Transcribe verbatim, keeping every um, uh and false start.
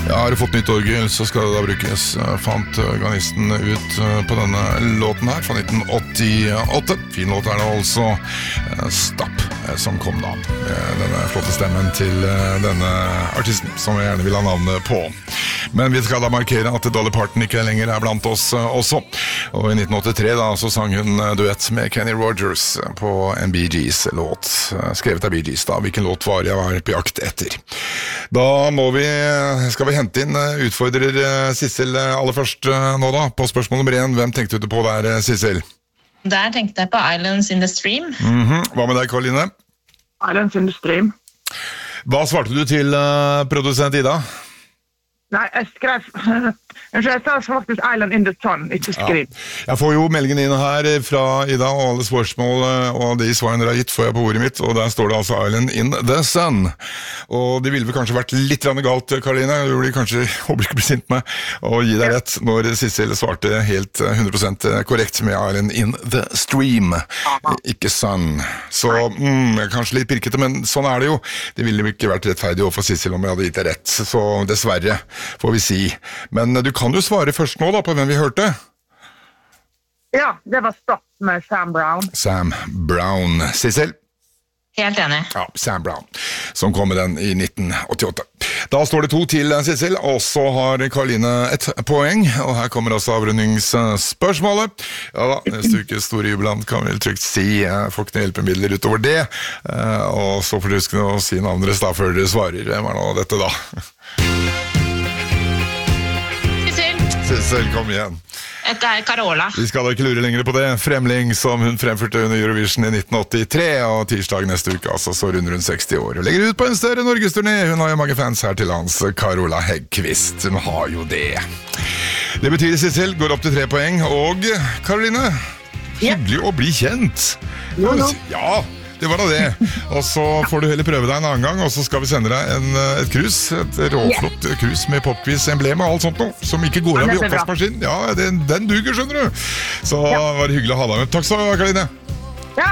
Ja, har du fått nytt orgel, så skal det da brukes. Fant organisten ut på denne låten her fra nitten åttiåtte. Fin låt er det altså. Stapp, som kom da med denne flotte stemmen til denne artisten, som jeg gjerne vil ha navnet på. Men vi skal da markere at Dolly Parton ikke lenger er blant oss også. Og i nitten åttitre da så sang hun duett med Kenny Rogers på en Bee Gees låt. Skrevet av Bee Gees da, hvilken låt var jeg var på jakt etter. Da må vi, skal vi hente inn utfordrer Sissel aller først nå da, på spørsmål nummer én. Hvem tenkte du på der, Sissel? Der tenkte jeg på Islands in the Stream. Mm-hmm. Hva med deg, Karoline? Islands in the Stream. Hva svarte du til uh, produsent Ida? Nei, jeg skrev... Jeg sa faktisk Island in the Sun, ikke Stream. Ja. Jeg får jo meldingen inn her fra Ida og alle spørsmål og de svarene dere har gitt får jeg på ordet mitt, og der står det altså Island in the Sun. Og det ville vel kanskje vært litt galt, Karoline, du blir kanskje håper ikke bli sint med å gi deg rett når Sissel svarte helt hundre prosent korrekt med Island in the Stream, ikke Sun. Så mm, kanskje litt pirkete, men sånn er det jo. Det ville ikke vært rettferdig overfor Sissel om jeg hadde gitt deg rett, så dessverre får vi si. Men du kan jo svare først nå da på hvem vi hørte. Ja, det var Stopp med Sam Brown. Sam Brown. Sissel? Helt enig. Ja, Sam Brown, som kom med den i nitten åttiåtte. Da står det to til, Sissel, og så har Karoline et poeng, og her kommer altså avrundingsspørsmålet. Ja da, neste ukes store jubilant kan vi vel trygt si, jeg får ikke noe hjelpemidler utover det, og så får du huske å si navnet deres da før dere svarer. Hvem er nå dette da? Sissel, kom igjen. Dette er Carola. Vi skal da ikke lure lenger på det. Fremling som hun fremførte under Eurovision i nitten åttitre, og tirsdag neste uke, altså så runder hun seksti år. Hun legger ut på en større Norgesturné. Hun har jo mange fans her til lands. Carola Häggkvist, hun har jo det. Det betyr Sissel går opp til tre poeng, og Karoline, hyggelig å bli kjent. Jo, jo. Ja, det var da det. Og så får du heller prøve deg en annen gang, og så skal vi sende deg en, et krus, et råflott krus med popquiz-emblem og alt sånt noe, som ikke går av i oppvaskmaskinen. Ja, den, den duger, skjønner du. Så var det hyggelig å ha deg med. Takk så, Karoline.